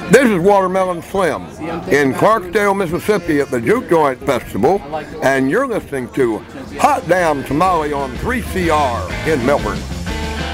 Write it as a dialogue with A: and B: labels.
A: This is Watermelon Slim in Clarksdale, Mississippi at the Juke Joint Festival, and you're listening to Hot Damn Tamale on 3CR in Melbourne.